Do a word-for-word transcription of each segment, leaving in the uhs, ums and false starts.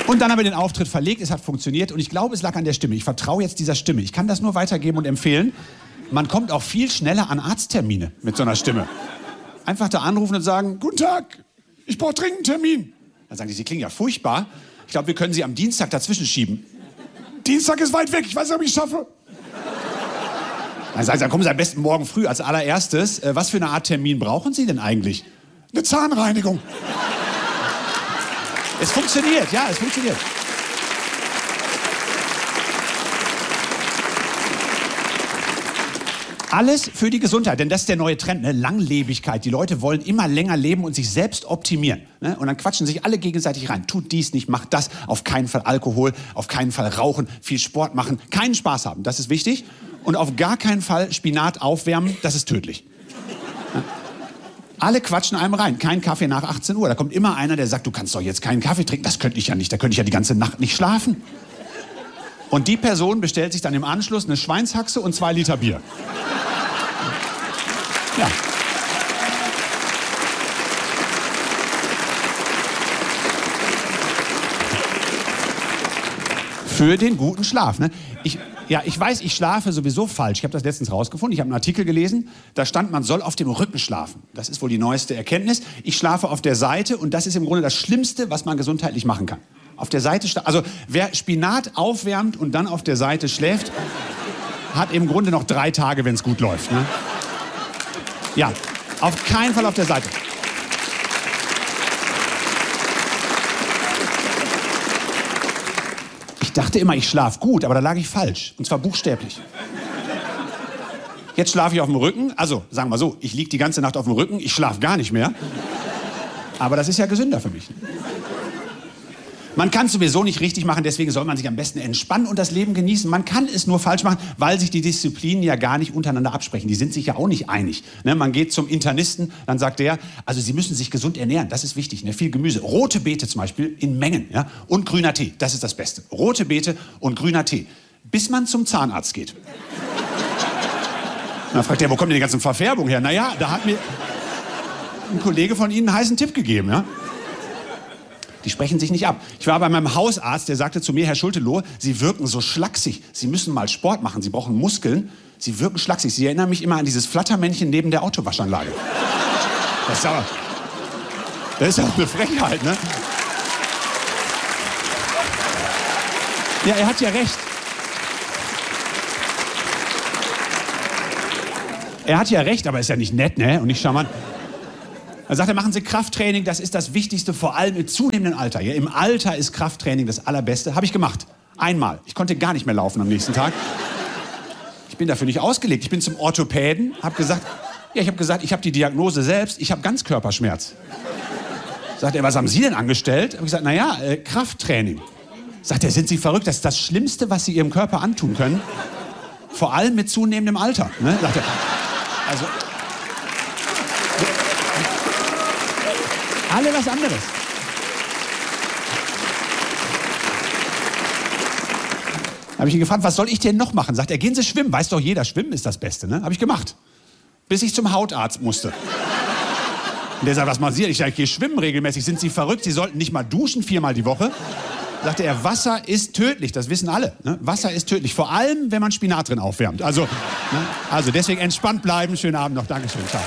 Und dann haben wir den Auftritt verlegt, es hat funktioniert und ich glaube, es lag an der Stimme. Ich vertraue jetzt dieser Stimme. Ich kann das nur weitergeben und empfehlen. Man kommt auch viel schneller an Arzttermine mit so einer Stimme. Einfach da anrufen und sagen, guten Tag, ich brauche dringend einen Termin. Dann sagen die, Sie klingen ja furchtbar. Ich glaube, wir können Sie am Dienstag dazwischen schieben. Dienstag ist weit weg, ich weiß nicht, ob ich es schaffe. Dann sagen Sie, dann kommen Sie am besten morgen früh als allererstes. Äh, was für eine Art Termin brauchen Sie denn eigentlich? Eine Zahnreinigung. Es funktioniert, ja, es funktioniert. Alles für die Gesundheit, denn das ist der neue Trend, ne? Langlebigkeit. Die Leute wollen immer länger leben und sich selbst optimieren. Ne? Und dann quatschen sich alle gegenseitig rein. Tut dies nicht, macht das, auf keinen Fall Alkohol, auf keinen Fall rauchen, viel Sport machen, keinen Spaß haben, das ist wichtig. Und auf gar keinen Fall Spinat aufwärmen, das ist tödlich. Ne? Alle quatschen einem rein, kein Kaffee nach achtzehn Uhr. Da kommt immer einer, der sagt, du kannst doch jetzt keinen Kaffee trinken. Das könnte ich ja nicht, da könnte ich ja die ganze Nacht nicht schlafen. Und die Person bestellt sich dann im Anschluss eine Schweinshaxe und zwei Liter Bier. Ja. Für den guten Schlaf. Ne? Ich, ja, ich weiß, ich schlafe sowieso falsch. Ich habe das letztens rausgefunden. Ich habe einen Artikel gelesen, da stand, man soll auf dem Rücken schlafen. Das ist wohl die neueste Erkenntnis. Ich schlafe auf der Seite und das ist im Grunde das Schlimmste, was man gesundheitlich machen kann. Auf der Seite, also wer Spinat aufwärmt und dann auf der Seite schläft, hat im Grunde noch drei Tage, wenn es gut läuft. Ne? Ja, auf keinen Fall auf der Seite. Ich dachte immer, ich schlafe gut, aber da lag ich falsch. Und zwar buchstäblich. Jetzt schlafe ich auf dem Rücken. Also, sagen wir so, ich liege die ganze Nacht auf dem Rücken, ich schlafe gar nicht mehr. Aber das ist ja gesünder für mich. Man kann es sowieso nicht richtig machen, deswegen soll man sich am besten entspannen und das Leben genießen. Man kann es nur falsch machen, weil sich die Disziplinen ja gar nicht untereinander absprechen. Die sind sich ja auch nicht einig. Ne, man geht zum Internisten, dann sagt der, also Sie müssen sich gesund ernähren, das ist wichtig. Ne? Viel Gemüse, rote Beete zum Beispiel in Mengen, ja? Und grüner Tee, das ist das Beste. Rote Beete und grüner Tee, bis man zum Zahnarzt geht. Dann fragt der, wo kommt denn die ganze Verfärbung her? Naja, da hat mir ein Kollege von Ihnen einen heißen Tipp gegeben, ja? Die sprechen sich nicht ab. Ich war bei meinem Hausarzt, der sagte zu mir, Herr Schulte-Lohe, Sie wirken so schlaksig. Sie müssen mal Sport machen, Sie brauchen Muskeln. Sie wirken schlaksig. Sie erinnern mich immer an dieses Flattermännchen neben der Autowaschanlage. Das ist aber, das ist aber eine Frechheit, ne? Ja, er hat ja recht. Er hat ja recht, aber ist ja nicht nett, ne? Und nicht charmant. Er sagt, machen Sie Krafttraining, das ist das Wichtigste, vor allem im zunehmenden Alter. Ja, im Alter ist Krafttraining das Allerbeste. Habe ich gemacht. Einmal. Ich konnte gar nicht mehr laufen am nächsten Tag. Ich bin dafür nicht ausgelegt. Ich bin zum Orthopäden, habe gesagt, ja, ich habe gesagt, ich habe die Diagnose selbst, ich habe Ganzkörperschmerz. Sagt er, was haben Sie denn angestellt? Habe ich gesagt, naja, äh, Krafttraining. Sagt er, sind Sie verrückt? Das ist das Schlimmste, was Sie Ihrem Körper antun können. Vor allem mit zunehmendem Alter. Ne? Sagt er. Also... Alle was anderes. Da habe ich ihn gefragt, was soll ich denn noch machen? Sagt er, gehen Sie schwimmen. Weiß doch jeder, schwimmen ist das Beste. Ne? Habe ich gemacht. Bis ich zum Hautarzt musste. Und der sagt, was machen Sie? Ich sage, ich gehe schwimmen regelmäßig. Sind Sie verrückt? Sie sollten nicht mal duschen viermal die Woche. Sagte er, Wasser ist tödlich. Das wissen alle. Ne? Wasser ist tödlich. Vor allem, wenn man Spinat drin aufwärmt. Also, ne? Also deswegen entspannt bleiben. Schönen Abend noch. Dankeschön. Ciao.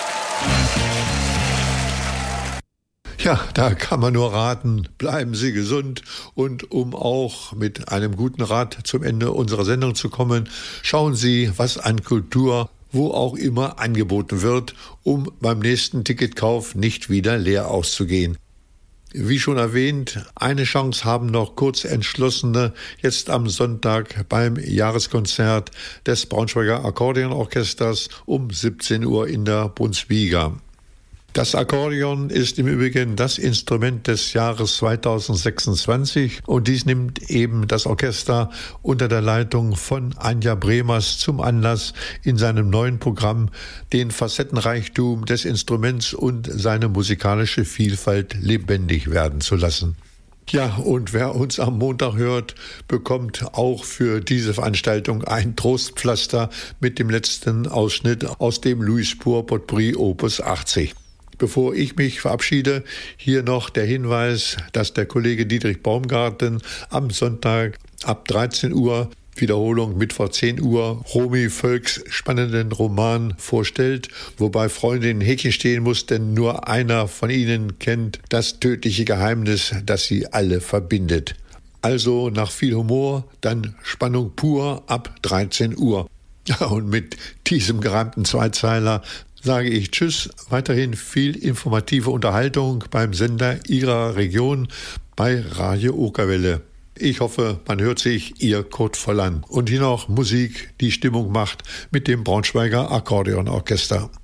Ja, da kann man nur raten, bleiben Sie gesund. Und um auch mit einem guten Rat zum Ende unserer Sendung zu kommen, schauen Sie, was an Kultur wo auch immer angeboten wird, um beim nächsten Ticketkauf nicht wieder leer auszugehen. Wie schon erwähnt, eine Chance haben noch Kurzentschlossene jetzt am Sonntag beim Jahreskonzert des Braunschweiger Akkordeonorchesters um siebzehn Uhr in der Brunsviga. Das Akkordeon ist im Übrigen das Instrument des Jahres zweitausendsechsundzwanzig und dies nimmt eben das Orchester unter der Leitung von Anja Bremers zum Anlass, in seinem neuen Programm den Facettenreichtum des Instruments und seine musikalische Vielfalt lebendig werden zu lassen. Ja, und wer uns am Montag hört, bekommt auch für diese Veranstaltung ein Trostpflaster mit dem letzten Ausschnitt aus dem Louis Spohr Potpourri Opus achtzig. Bevor ich mich verabschiede, hier noch der Hinweis, dass der Kollege Dietrich Baumgarten am Sonntag ab dreizehn Uhr, Wiederholung Mittwoch zehn Uhr, Romy Völks spannenden Roman vorstellt, wobei Freundin in Häkchen stehen muss, denn nur einer von ihnen kennt das tödliche Geheimnis, das sie alle verbindet. Also nach viel Humor, dann Spannung pur ab dreizehn Uhr. Und mit diesem gereimten Zweizeiler sage ich Tschüss, weiterhin viel informative Unterhaltung beim Sender Ihrer Region bei Radio Okerwelle. Ich hoffe, man hört sich, Ihr Kurt Volland. Und hier noch Musik, die Stimmung macht mit dem Braunschweiger Akkordeonorchester.